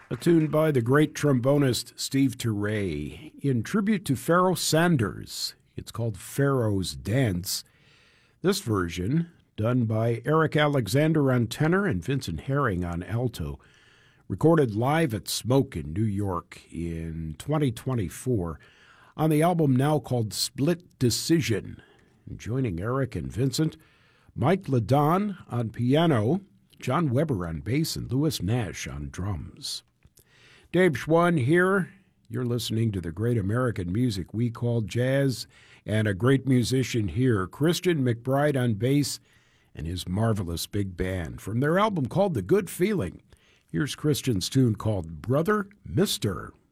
A tune by the great trombonist Steve Turre in tribute to Pharoah Sanders. It's called Pharaoh's Dance. This version, done by Eric Alexander on tenor and Vincent Herring on alto, recorded live at Smoke in New York in 2024 on the album now called Split Decision. And joining Eric and Vincent, Mike Ladon on piano, John Weber on bass, and Louis Nash on drums. Dave Schwann here. You're listening to the great American music we call jazz, and a great musician here, Christian McBride on bass, and his marvelous big band. From their album called The Good Feeling, here's Christian's tune called Brother Mister.